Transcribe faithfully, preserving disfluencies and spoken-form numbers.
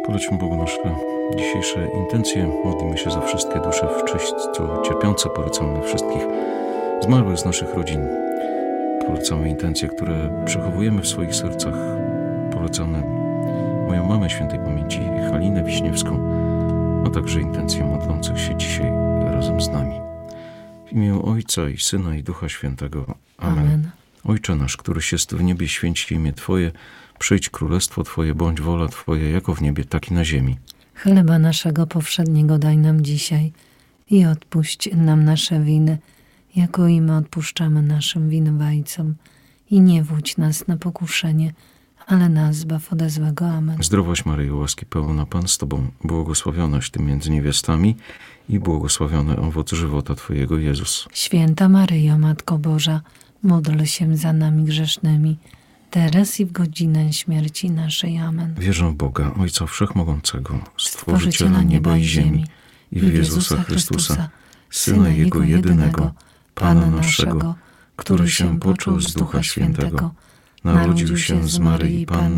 Polećmy Bogu nasze dzisiejsze intencje. Modlimy się za wszystkie dusze w czyśćcu cierpiące. Polecamy wszystkich zmarłych z naszych rodzin. Polecamy intencje, które przechowujemy w swoich sercach. Polecamy moją mamę świętej pamięci Halinę Wiśniewską, a także intencje modlących się dzisiaj razem z nami. W imię Ojca i Syna i Ducha Świętego. Amen. Amen. Ojcze nasz, któryś jest w niebie, święć się imię Twoje. Przyjdź królestwo Twoje, bądź wola Twoja, jako w niebie, tak i na ziemi. Chleba naszego powszedniego daj nam dzisiaj i odpuść nam nasze winy, jako i my odpuszczamy naszym winowajcom. I nie wódź nas na pokuszenie, ale nas zbaw ode złego. Amen. Zdrowaś Maryjo, łaski pełna, Pan z Tobą, błogosławionaś Ty między niewiastami i błogosławiony owoc żywota Twojego, Jezus. Święta Maryjo, Matko Boża, módl się za nami grzesznymi, teraz i w godzinę śmierci naszej. Amen. Wierzę w Boga, Ojca Wszechmogącego, Stworzyciela nieba i ziemi, i w Jezusa Chrystusa, Syna Jego jedynego, Pana naszego, który się począł z Ducha Świętego, narodził się z Maryi Panny,